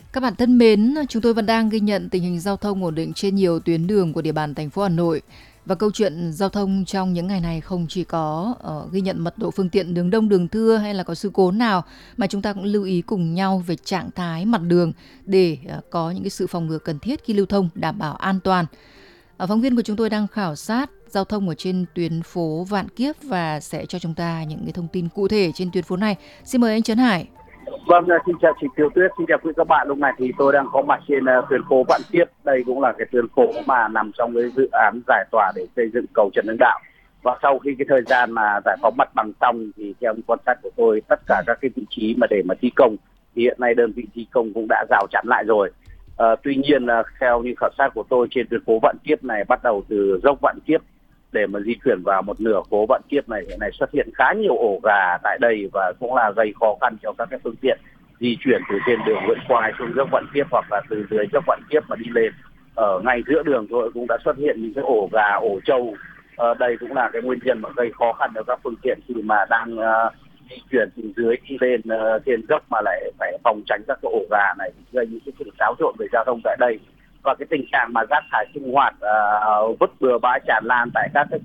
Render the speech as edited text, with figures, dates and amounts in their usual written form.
Các bạn thân mến, chúng tôi vẫn đang ghi nhận tình hình giao thông ổn định trên nhiều tuyến đường của địa bàn thành phố Hà Nội. Và câu chuyện giao thông trong những ngày này không chỉ có ghi nhận mật độ phương tiện đường đông đường thưa hay là có sự cố nào, mà chúng ta cũng lưu ý cùng nhau về trạng thái mặt đường để có những cái sự phòng ngừa cần thiết khi lưu thông đảm bảo an toàn. Phóng viên của chúng tôi đang khảo sát giao thông ở trên tuyến phố Vạn Kiếp và sẽ cho chúng ta những cái thông tin cụ thể trên tuyến phố này. Xin mời anh Trấn Hải. Vâng, xin chào chị Kiều Tuyết, xin chào quý các bạn. Lúc này thì tôi đang có mặt trên tuyến phố Vạn Kiếp. Đây cũng là cái tuyến phố mà nằm trong cái dự án giải tỏa để xây dựng cầu Trần Hưng Đạo. Và sau khi cái thời gian mà giải phóng mặt bằng xong thì theo quan sát của tôi, tất cả các cái vị trí mà để mà thi công thì hiện nay đơn vị thi công cũng đã rào chắn lại rồi. Tuy nhiên theo như khảo sát của tôi, trên tuyến phố Vạn Kiếp này bắt đầu từ dốc Vạn Kiếp để mà di chuyển vào một nửa phố Vạn Kiếp này, hiện nay xuất hiện khá nhiều ổ gà tại đây và cũng là gây khó khăn cho các cái phương tiện di chuyển từ trên đường Nguyễn Khoai xuống dốc Vạn Kiếp hoặc là từ dưới dốc Vạn Kiếp mà đi lên. Ở ngay giữa đường thôi cũng đã xuất hiện những cái ổ gà, ổ trâu. Đây cũng là cái nguyên nhân mà gây khó khăn cho các phương tiện khi mà đang di chuyển từ dưới đi lên trên dốc mà lại phải phòng tránh các cái ổ gà này, gây những cái sự xáo trộn về giao thông tại đây. Và cái tình trạng mà rác thải sinh hoạt vứt bừa bãi tràn lan tại các cái